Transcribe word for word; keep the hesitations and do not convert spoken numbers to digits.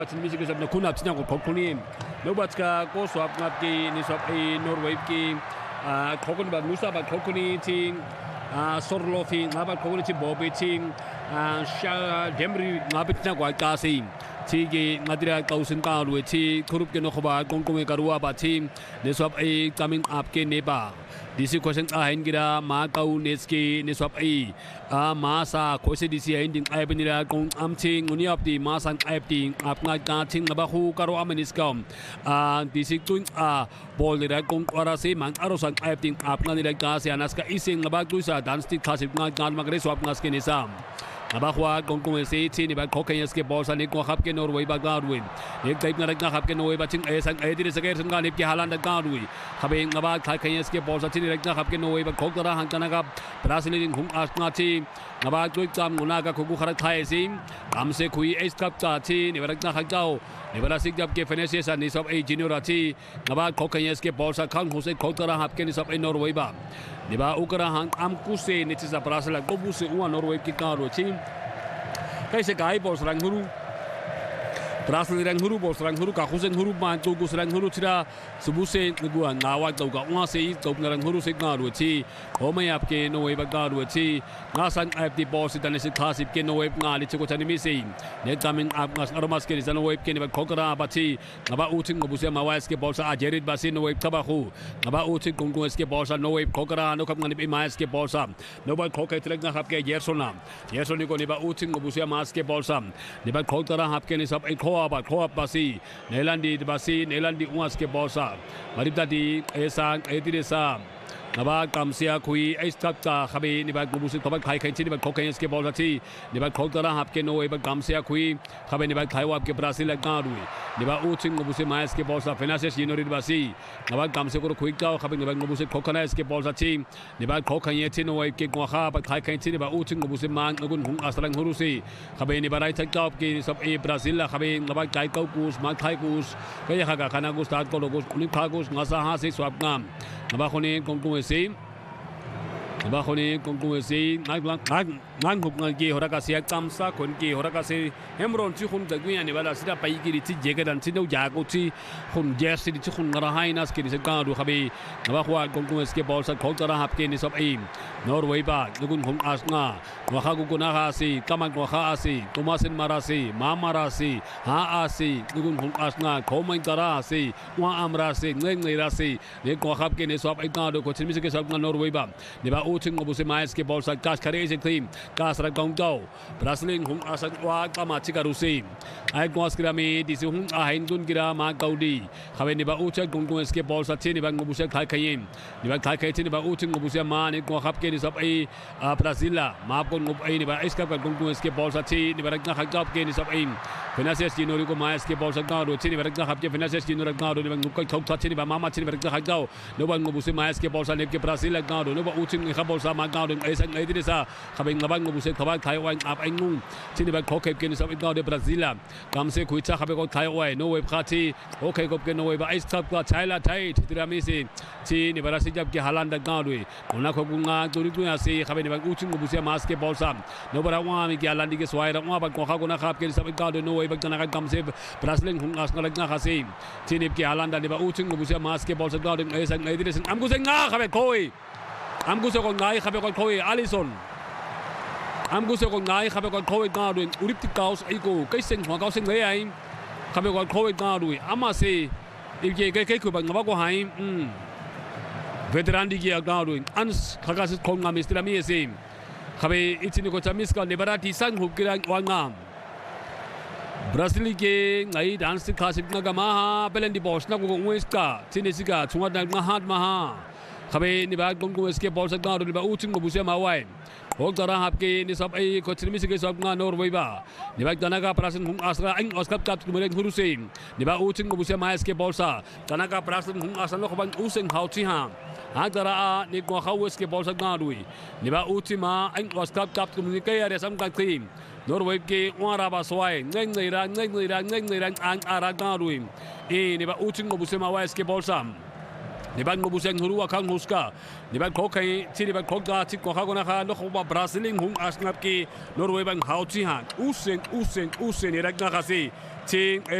Tin music is na kunap sinya ko kokuni nobat ka ko swap ngap ki ni swap e Norway ki a kokun ba musa ba kokuni ting a sorlo fi ngaba kokuni ti bobe ting a sha demri ngabit na kwa ka si ti gi ngadira kausin ka lu ti kurup ke no khoba kongkong ka ruwa ba ti ni swap e coming up ke ne ba disi question a hin gira ma kau neski ni swap e a ma sa ko se disi hin ding ai benira kong am ting uni up di ma sang ai ting ap nga ka ting ba khu karo amanis kam a disi tuin a bol dira kong ara se mang aro sang ai ting ap nga dira ka se anas ka ising ba tu sa dance ti khasip nga kan magre swap ngas ke ni sam aba khwa kong kong se ti ni ba khoken yes ke bol sa ni ko khap ke Norway ba garwin ek type na ragna khap ke Norway ba ching e sang e dire sager sang ganip ke halan da garwi khabe ngaba khai khai yes ke bol sa ti ragna khap ke Norway ba khok dara hang kana ga Brazil ning khung as nga ti ngaba tu cham nguna ga khogu khara thai sim am se khui es kap cha ti ni ragna khak jao ni bala sik jab ke finesse sa ni sob e junior ati ngaba khoken yes ke bol sa khang hu se khok dara hap ke ni sob e Norway ba ni ba ukara hang am ku se ni ti sa Brazil ko bu se u Norway ki ka ro chi kai se kai bol serang huru Brazil serang huru bol serang huru ka khusen huru man tu gu serang huru tira subu se ngua ngawa tau ka wa se tau ngarang huru se nga ru chi home ap ke Norway ba ga ru chi nga san ap di bol se dan se classic ke Norway nga li chiko tani mi se ne coming up ngas aromas ke ni Norway ke ni ba khokara ba chi ngaba uting ngobu se ma wais ke bol sa ajerit ba se Norway thaba khu ngaba uting kong kong ke bol sa Norway khokara no khap ngani bi mais ke bol sa no ba khokai tleg nga khap ke yersona yersoni ko ni ba uting ngobu se mas ke bol sa ni ba khokara hap ke ni sab e khoa ba khoa ba si nelandi ba si nelandi uas ke bol sa marita di esa edire sa naba kamsia khui estap ta khabe ni ba gubusi thoba khai khai chi ni ba khokai ke bol ti ni ba khokara hap ke no ba kamsia khui khabe ni ba khai wap ke Brazil la ga ru ni ba uting gubusi mais ke bol sa finances yinorid ba si naba kamse ko khui ka khabe ni ba gubusi khokana ke bol sa ti ni ba khokai ye ti no ke ko kha ba khai khai chi ni ba uting gubusi mang ngun hung aslang huru si khabe ni ba rai thak top ke sab e Brazil la khabe ngaba kai kau kus ma khai kus ka ya kha khana gus tat ko logos uni phagus ngasa ha se swap ngam naba khone kong kong se naba khone kong kong se ngai blang ngang ngang hup ngai ki hora ka sia kam sa khon ki hora ka se hemron chi khun da gwi ani wala sida pai ki ri chi jega dan chi no ja ko chi khun jes si chi khun ngara hai nas ki se ka du khabe naba khwa kong kong se ke bol sa khok tara hap ke ni sob aim Norway ba nugun khum as nga wa kha gu na ha si kaman ko kha asi tumasin mara si ma mara si ha asi nugun khum as nga khomai tara si wa amra si ngeng ngai ra si ne ko khap ke ni sob ai ka do ko chimi se ke sob nga Norway ba ni ba uting ngo bu se mais ke bol sa kas khare se team kas ra gong go Brazil hum asan wa ka ma chi ka ru si ai ko skra mi di se hum a hain dun gira ma kaudi khabe ni ba ucha gong gong ke bol sa chi ni ba ngo bu se khai khai ni ba khai khai chi ni ba uting ngo bu se ma ni ko khap ke ni sob ai Brazil la ma ko ngo ai ni ba es ka gong gong ke bol sa chi ni ba ra khak job ke ni sob ai finances ji no ri ko mais ke bol sa ga ro chi ni ba ra khap ke finances ji no ra ga ro ni ba ngo ka thok thak chi ni ba ma ma chi ni ba ra khak go no ba ngo bu se mais ke bol sa ne ke Brazil la ga ro no ba uting ni kha bol sa ma ga ro ai sang ai di sa khabe ngaba ngo bu se khaba khai wa ap ai ngung chi ni ba khok ke ni sob ga de Brazil kam se khui cha khabe ko khai wa no we khati okay ko ke no we ba ai stop ka chaila thai tira mi si chi ni ba ra si jab ke halan da ga ro ona ko nga to ri ku ya se khabe ni ba uting ngo bu se mas ke bol sa no ba wa mi ke halan di ke swai ra wa ba ko kha ko na khap ke sob ga de no we ba kana ka kam se Brazil hung as na nga khasi chi ni ke halan da ni ba uting ngo bu se mas ke bol sa ga de ai sang ai di se am gu se nga khabe khoi am gu se ko ngai khabe ko khoi Alison am gu se ko ngai khabe ko khoi ga ru urip ti kaus ai ko kai seng ho kaus seng le ai khabe ko khoi ga ru ama se il ke ke ko ba ngaba ko hai um veteran di ke ga ru ans khaga se khong ngam istra mi se khabe itini ko chamis ka liberati sang hu kira wa ngam Brazil ke ngai dance khasip na ga ma belen di boss na ko ngwes ka tinisi ka chunga da ma hat ma ha khabe ni ba gong gong ke bol sa ga ru ba uting bu se ma wai hok dara hap ke ni sab ai ko chimi se ke sab nga Norway ba ni ba dana ka prasin hung asra ang oskap tap tu mereng huru se ni ba uting bu se ma es ke bol sa dana ka prasin hung asra ko ban useng hau chi ha ha dara ni ko khawes ke bol sa ga ru ni ba utima ang oskap tap tu ni ke ya sam ka team Norway ke wara ba swai ngeng nei ra ngeng nei ra ngeng nei ra ang ara ga ru e ni ba uting bu se ma wa es ke bol sa Niban ngobuseng hurua kang huska niban kokai chiriban koka chikko hagona ha no ba Brazil hung asnap ki Norway bang hauchi han useng useng useng iragna kasi ching